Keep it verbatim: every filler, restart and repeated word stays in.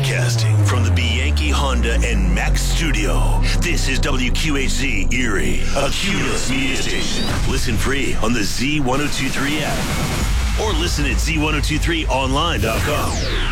Broadcasting from the Bianchi Honda and Mack studio, this is W Q H Z Erie, a Cumulus media station. Listen free on the Z ten twenty-three app or listen at Z ten twenty-three online dot com.